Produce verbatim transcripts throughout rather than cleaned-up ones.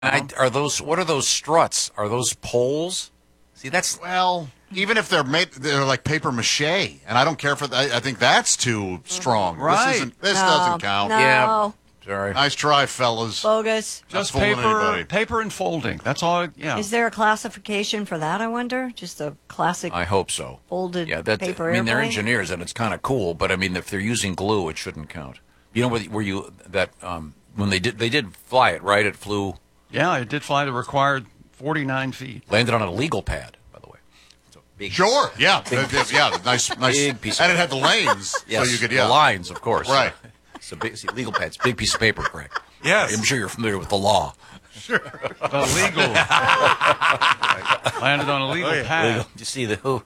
I, are those? What are those struts? Are those poles? See, that's well. Even if they're made, they're like paper mache, and I don't care for that. I think that's too strong. Right. This, isn't, this No, doesn't count. no. yeah. Sorry. Nice try, fellas. Bogus. Not Just fooling paper, anybody. paper and folding. That's all. Yeah. Is there a classification for that, I wonder? Just a classic I hope so. folded Yeah, that. paper I mean, they're airplane? engineers, and it's kind of cool. But I mean, if they're using glue, it shouldn't count. You know, where, where you that um, when they did they did fly it, right? It flew. Yeah, it did fly the required forty-nine feet. Landed on a legal pad, by the way. It's a big, Sure. Yeah. yeah. Nice. Nice. Big piece and of- it had the lanes, Yes, so you could yeah. the lines, of course. Right. It's a big see, legal pad. It's a big piece of paper, Greg. Yes. I'm sure you're familiar with the law. The legal. Landed on a legal Oh, yeah. pad. Legal. You see the who?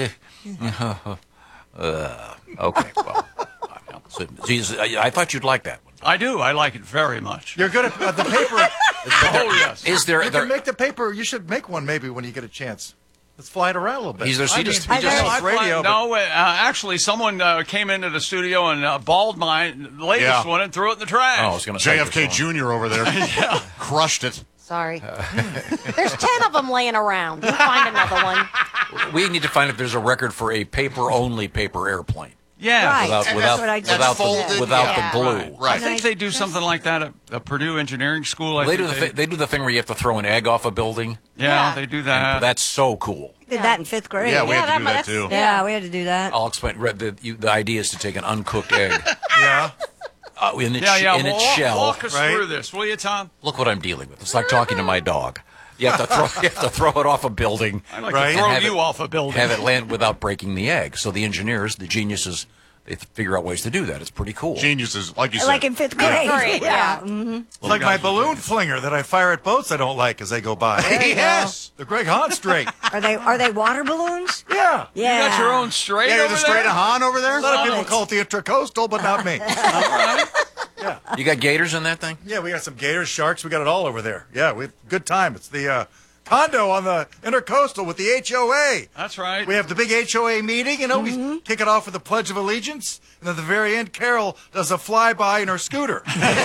uh, okay. Well, so, geez, I, I thought you'd like that one. I do. I like it very much. You're good at uh, the paper. Oh, yes. Is there? You there can make the paper. You should make one maybe when you get a chance. Let's fly it around a little bit. He's just- he I mean, just- he I just know. it's radio. but- no, uh, actually, someone uh, came into the studio and uh, balled my latest Yeah. one and threw it in the trash. oh, I was going to say J F K this one. Junior over there crushed it. Sorry. There's ten of them laying around. You'll find another one. We need to find if there's a record for a paper-only paper airplane Yeah. Right. without That's without what I just without folded, the without yeah. the glue. Right. I right. think they do something like that at, at Purdue Engineering School. I They think do the thi- they do the thing where you have to throw an egg off a building. yeah, Yeah. they do And that. that's so cool. Did that in fifth grade. Yeah, we Yeah, had to do that- that that's- too. Yeah, we had to do that. I'll explain. Re- The, you, the idea is to take an uncooked egg Yeah. uh, in its, yeah, yeah. in its walk, shell. walk us right? through this, will you, Tom? Look what I'm dealing with. It's like talking to my dog. You have to throw you have to throw it off a building. I'd like Right. to throw Have you it- off a building. Have it land without breaking the egg. So the engineers, the geniuses, they th- figure out ways to do that. It's pretty cool. Geniuses, like you said. Like in fifth grade. Great, yeah. It's like my balloon flinger that I fire at boats I don't like as they go by. yes. The Greg Hahn straight. Are they are they water balloons? Yeah. Yeah. You got your own straight Yeah, you're over the straight there? of Han over there? A lot of people Love it. call it the intracoastal, but not me. You got gators in that thing? Yeah, we got some gators, sharks. We got it all over there. Yeah, we good time. It's the uh, condo on the intercoastal with the H O A. That's right. We have the big H O A meeting, you know, we kick it off with the Pledge of Allegiance, and at the very end, Carol does a flyby in her scooter.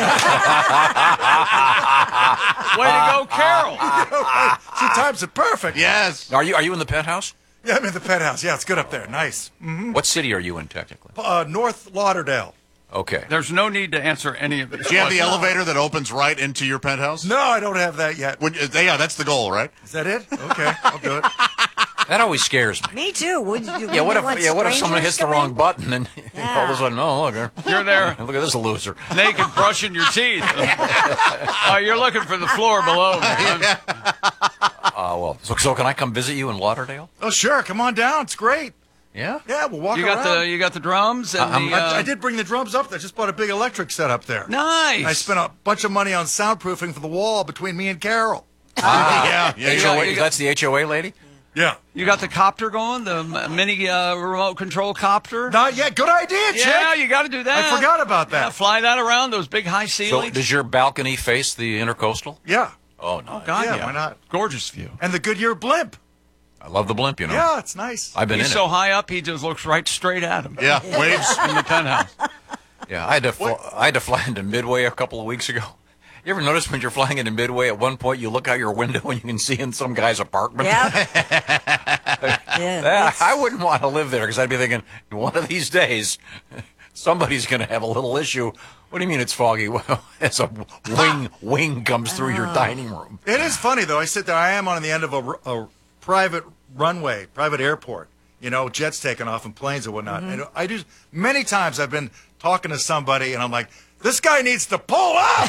Way to go, Carol. She times it perfect. Yes. Are you are you in the penthouse? Yeah, I'm in the penthouse. Yeah, it's good up there. Nice. What city are you in technically? Uh, North Lauderdale. Okay. There's no need to answer any of this. Do you have the elevator that opens right into your penthouse? No, I don't have that yet. Would, uh, yeah, that's the goal, right? Is that it? Okay, I'll do it. That always scares me. Me too. Would you, Yeah, what you if want yeah, what if someone strangers hits the coming? wrong button and Yeah. all of a sudden, oh look, You're there look at this loser. naked brushing your teeth. Oh, you're looking for the floor below, man. Uh, well, so, so can I come visit you in Lauderdale? Oh, sure. Come on down. It's great. Yeah. Yeah, we'll walk You got around. the you got the drums and I'm- the. Uh, I, I did bring the drums up there. Just bought a big electric set up there. Nice. I spent a bunch of money on soundproofing for the wall between me and Carol. yeah. Yeah. H O A, you got- that's the H O A lady? Yeah. You got the copter going, the m- mini uh, remote control copter. Not yet. Good idea, Chick. Yeah, you got to do that. I forgot about Yeah, that. fly that around those big high So ceilings. does your balcony face the intercoastal? Yeah. Oh, no. God, Yeah, yeah, why not? Gorgeous view. And the Goodyear blimp. I love the blimp, you know. Yeah, it's nice. I've been He's in so it. high up, he just looks right straight at him. Yeah, waves. In the penthouse. Yeah, I had to fl- I had to fly into Midway a couple of weeks ago. You ever notice when you're flying into Midway, at one point you look out your window and you can see in some guy's apartment? Yeah. yeah. Yeah, that's- I wouldn't want to live there because I'd be thinking, one of these days, somebody's going to have a little issue. What do you mean it's foggy? Well, as a wing wing comes through your dining room. It is funny, though. I sit there. I am on the end of a, r- a private runway, private airport. You know, jets taking off and planes and whatnot. And I do many times. I've been talking to somebody, and I'm like, "This guy needs to pull up."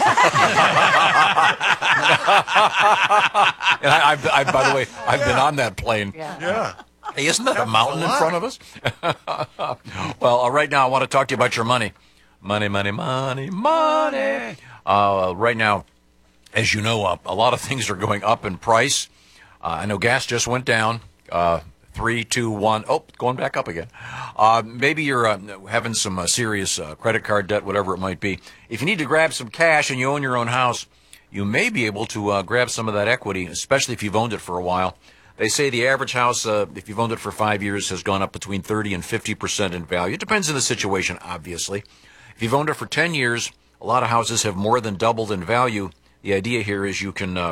And I, I've, I, by the way, I've been on that plane. Yeah. Hey, isn't that a mountain in lot. front of us? Well, uh, right now I want to talk to you about your money. Money, money, money, money. Uh, right now, as you know, uh, a lot of things are going up in price. Uh, I know gas just went down. Uh, three, two, one. Oh, going back up again. Uh, maybe you're uh, having some uh, serious uh, credit card debt, whatever it might be. If you need to grab some cash and you own your own house, you may be able to uh, grab some of that equity, especially if you've owned it for a while. They say the average house, uh, if you've owned it for five years, has gone up between thirty and fifty percent in value. It depends on the situation, obviously. If you've owned it for ten years, a lot of houses have more than doubled in value. The idea here is you can uh,